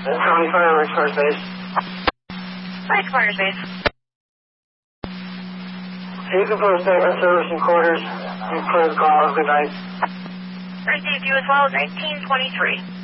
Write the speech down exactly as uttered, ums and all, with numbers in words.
twenty-five, Rick First Base. Rick First Base. You can put a statement service in quarters. You can clear the call. Good night. Received you as well as eighteen twenty-three.